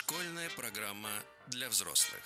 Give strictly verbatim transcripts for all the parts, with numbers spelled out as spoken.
Школьная программа для взрослых.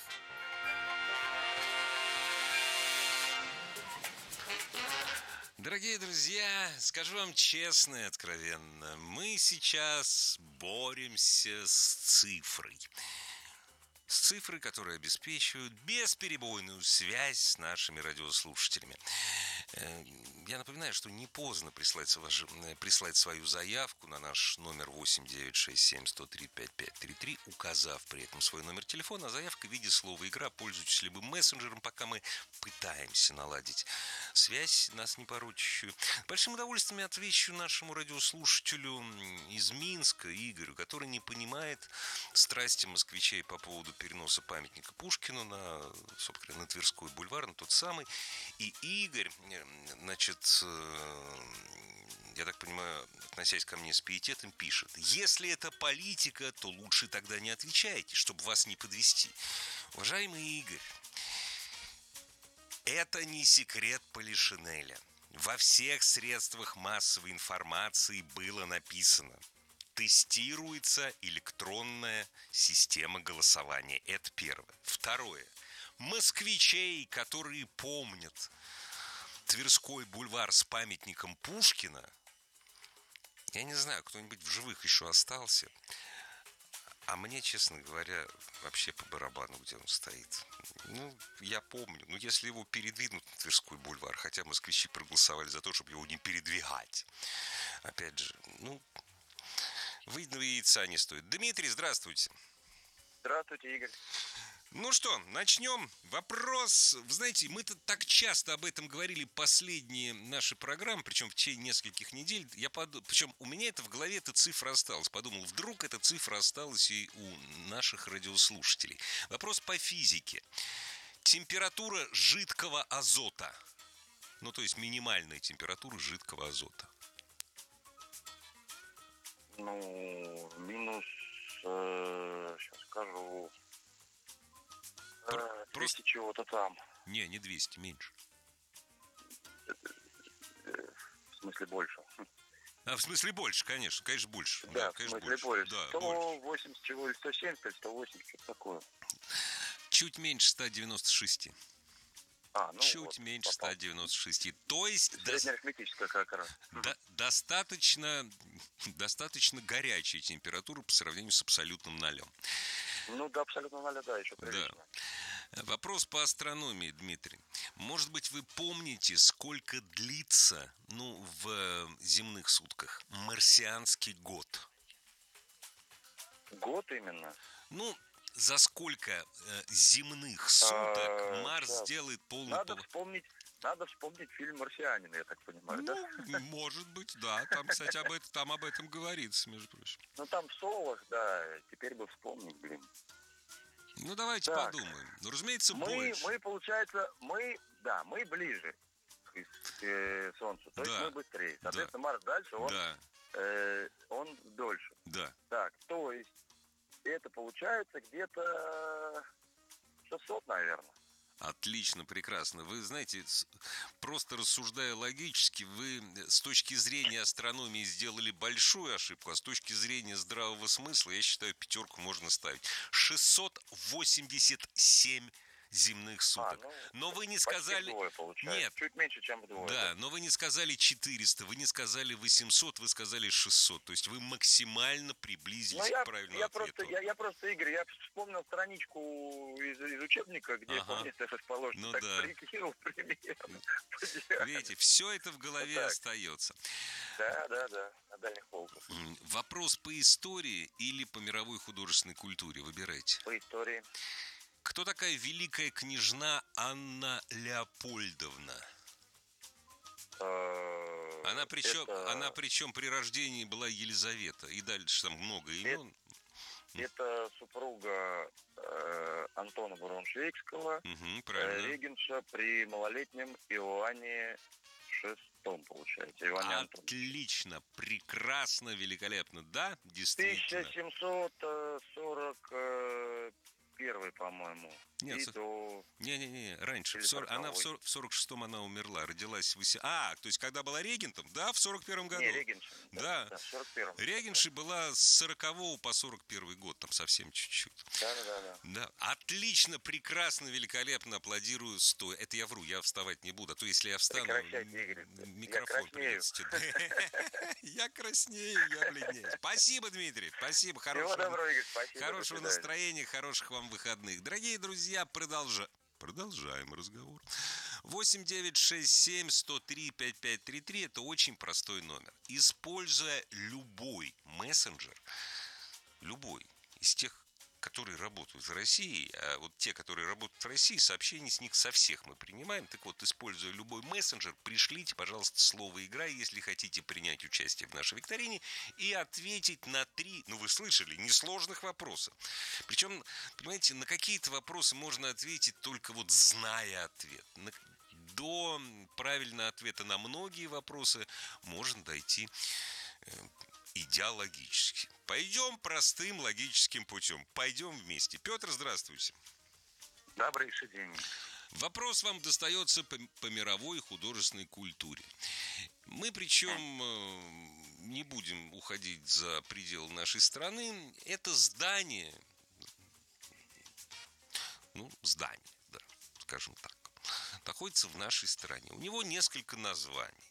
Дорогие друзья, скажу вам честно и откровенно, мы сейчас боремся с цифрой. С цифрой, которые обеспечивают бесперебойную связь с нашими радиослушателями. Я напоминаю, что не поздно прислать, ваш, прислать свою заявку на наш номер восемь девятьсот шестьдесят семь сто три пятьдесят пять тридцать три, указав при этом свой номер телефона. Заявка в виде слова «игра». Пользуйтесь любым мессенджером, пока мы пытаемся наладить связь, нас не порочащую. Большим удовольствием отвечу нашему радиослушателю из Минска, Игорю, который не понимает страсти москвичей по поводу переноса памятника Пушкину на, собственно, на Тверской бульвар, на тот самый. И Игорь, значит, я так понимаю, относясь ко мне с пиететом, пишет: если это политика, то лучше тогда не отвечайте, чтобы вас не подвести. Уважаемый Игорь, это не секрет Полишинеля. Во всех средствах массовой информации было написано: тестируется электронная система голосования. Это первое. Второе. Москвичей, которые помнят Тверской бульвар с памятником Пушкина, я не знаю, кто-нибудь в живых еще остался. А мне, честно говоря, вообще по барабану, где он стоит. Ну, я помню. Ну, если его передвинут на Тверской бульвар, хотя москвичи проголосовали за то, чтобы его не передвигать. Опять же, ну, выеденного яйца не стоит. Дмитрий, здравствуйте. Здравствуйте, Игорь. Ну что, начнем. Вопрос. Вы знаете, мы-то так часто об этом говорили последние наши программы, причем в течение нескольких недель. Я подумал, причем у меня это в голове эта цифра осталась. Подумал, вдруг эта цифра осталась и у наших радиослушателей. Вопрос по физике. Температура жидкого азота. Ну, то есть минимальная температура жидкого азота. Ну, минус, э, сейчас скажу, э, двести Просто... чего-то там. Не, не двести, меньше. В смысле больше. А, в смысле больше, конечно, конечно, больше. Да, Да, в конечно, смысле больше. Да, сто восемьдесят чего, или сто семьдесят, сто восемьдесят, что-то такое. Чуть меньше ста девяноста шести. А, ну Чуть вот, меньше попал. ста девяноста шести. То есть среднеарифметическая как раз. до, достаточно, достаточно горячая температура по сравнению с абсолютным нолем. Ну, да, абсолютно ноля, да, еще прилично. Да. Вопрос по астрономии, Дмитрий. Может быть, вы помните, сколько длится, ну, в земных сутках марсианский год? Год именно? Ну, за сколько э, земных суток А, Марс да. делает полный Надо поворот? вспомнить, надо вспомнить фильм «Марсианин», я так понимаю, Ну, да? может быть, да. Там, кстати, об этом, там об этом говорится, между прочим. Ну, там в совах, да, теперь бы вспомнить, блин. Ну, давайте Так. подумаем. Ну, разумеется, Мы, больше. мы, получается, мы, да, мы ближе к, к э, Солнцу, то Да. есть мы быстрее. Да. Соответственно, Марс дальше, он, Да, э, он дольше. да. Так, то есть это получается где-то шестьсот, наверное. Отлично, прекрасно. Вы знаете, с- просто рассуждая логически, вы с точки зрения астрономии сделали большую ошибку, а с точки зрения здравого смысла, я считаю, пятерку можно ставить. шестьсот восемьдесят семь земных суток. А, ну, Но вы не почти сказали... вдвое получается. Нет. Чуть меньше, чем вдвое. Да, но вы не сказали четыреста, вы не сказали восемьсот, вы сказали шестьсот. То есть вы максимально приблизились Ну, к я, правильному я, ответу. просто, я, я просто, Игорь, я вспомнил страничку из, из учебника, где, Ага. помните, расположено, Ну так да. прикинул примерно. Видите, все это в голове Вот так. остается. Да, да, да, на дальних полках. М, Вопрос по истории или по мировой художественной культуре? Выбирайте. По истории. Кто такая великая княжна Анна Леопольдовна? Э, Она причем, это, она причем при рождении была Елизавета. И дальше там много имен. это супруга э, Антона Брауншвейгского, Угу, э, правильно. регенша при малолетнем Иоанне шестом, получается. Иоанне Антоновиче. Отлично, прекрасно, великолепно. Да, действительно. тысяча семьсот сорок первый, по-моему. Нет, и со- до... Не-не-не, раньше. Или В сор- Она в, сороковой. сор- в сорок шестом она умерла, родилась в... вось- А, то есть когда была регентом? Да, в сорок первом году. Не, Регеншин. Да. Да, в сорок первом. Регенши была с сорокового по сорок первый год, там совсем чуть-чуть. Да, да, да, да. Да, отлично, прекрасно, великолепно, аплодирую, стоя. Это я вру, я вставать не буду, а то если я встану, Прекращайте, Игорь. м- Я микрофон краснею. придется. Я краснею, я бледнею. Спасибо, Дмитрий, спасибо, Всего хорошего, доброго, Игорь. Спасибо. до хорошего свидания. настроения, хороших вам выходных. Дорогие друзья, продолжаем. Продолжаем разговор. восемь девять шесть семь сто три пять пять три три. Это очень простой номер. Используя любой мессенджер, любой из тех, которые работают в России, а вот те, которые работают в России, сообщения с них со всех мы принимаем. Так вот, используя любой мессенджер, пришлите, пожалуйста, слово «Игра», если хотите принять участие в нашей викторине и ответить на три, ну вы слышали, несложных вопроса. Причем, понимаете, на какие-то вопросы можно ответить только вот зная ответ. На- До правильного ответа на многие вопросы можно дойти э, идя логически. Пойдем простым логическим путем. Пойдем вместе. Петр, здравствуйте. Добрейший день. Вопрос вам достается по, по мировой художественной культуре. Мы причем э, не будем уходить за пределы нашей страны. Это здание, ну, здание, да, скажем так, находится в нашей стране. У него несколько названий.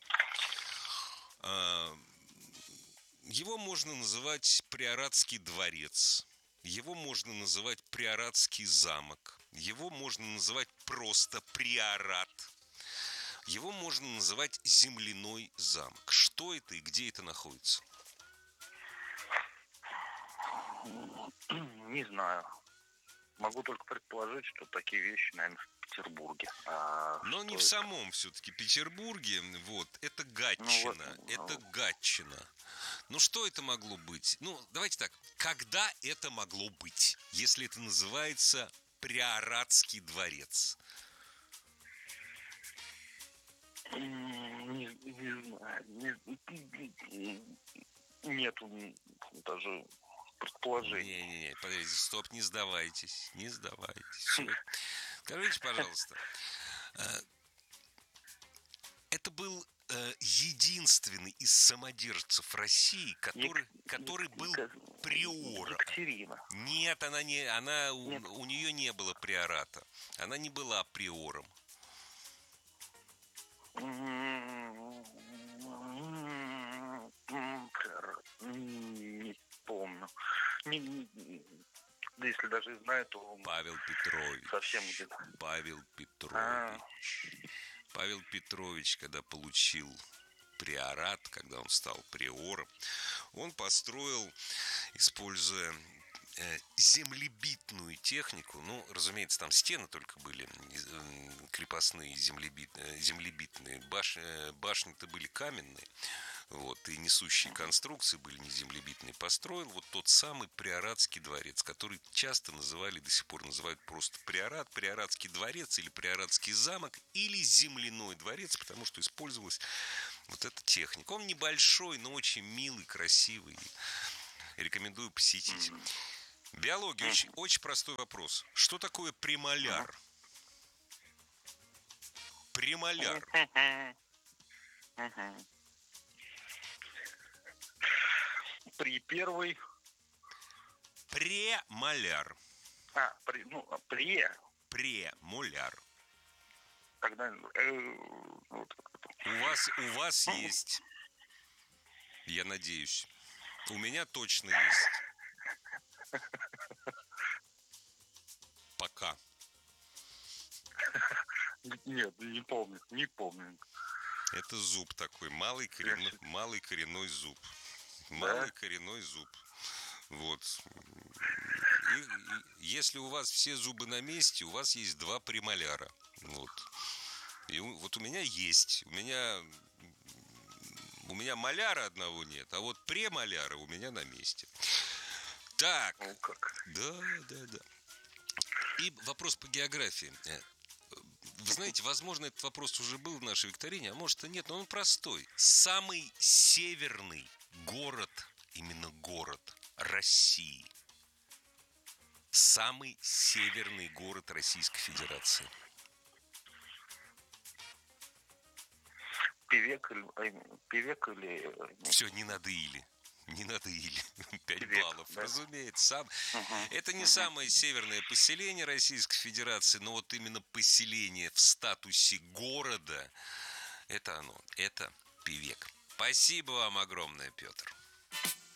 А, Его можно называть Приоратский дворец, его можно называть Приоратский замок, его можно называть просто Приорат, его можно называть Земляной замок. Что это и где это находится? Не знаю. Могу только предположить, что такие вещи, наверное, в Петербурге. А Но что не в это? самом все-таки Петербурге, вот, это Гатчина, Ну, вот, это ну. Гатчина. Ну, что это могло быть? Ну, давайте так, когда это могло быть, если это называется Приоратский дворец? М, Не, не знаю. Не- нету даже предположений. Не-не-не, подождите, стоп, не сдавайтесь, не сдавайтесь. Всё. Скажите, пожалуйста, э, это был э, единственный из самодержцев России, который, Ек- который был Ек- приором. Екатерина. Нет, она не, она у, Нет. у нее не было приората, она не была приором. Не помню. Не- не- да если даже и знаю, то Павел Петрович. совсем где-то. Павел А, Петрович. Павел Петрович, когда получил приорат, когда он стал приором, он построил, используя э, землебитную технику, ну, разумеется, там стены только были э, крепостные, землебит, э, землебитные, баш, э, башни-то были каменные, вот, и несущие конструкции были не землебитные, построил вот тот самый Приоратский дворец, который часто называли, до сих пор называют просто Приорат, Приоратский дворец или Приоратский замок, или земляной дворец, потому что использовалась вот эта техника. Он небольшой, но очень милый, красивый. Рекомендую посетить. Биология. Очень, очень простой вопрос. Что такое премоляр? Премоляр. Мгм. При первой... Премоляр. А, при, ну, а, при... Премоляр. Когда... э, вот, У вас, у вас есть. Я надеюсь. У меня точно есть. Пока. нет, не помню, не помню. Это зуб такой, малый коренной, малый коренной зуб. Малый коренной зуб. Вот. И, и если у вас все зубы на месте, у вас есть два премоляра. Вот. И у, вот у меня есть. У меня у меня моляра одного нет, а вот премоляра у меня на месте. Так. Ну как? Да, да, да. И вопрос по географии. Вы знаете, возможно, этот вопрос уже был в нашей викторине, а может и нет, но он простой. Самый северный город, именно город России. самый северный город Российской Федерации? Певек или... ай, Певек или... Все, не надо или. Не надо или. Пять Певек, баллов. да. Разумеется. Сам... Угу, Это не угу. самое северное поселение Российской Федерации, но вот именно поселение в статусе города, это оно. Это Певек. Спасибо вам огромное, Петр.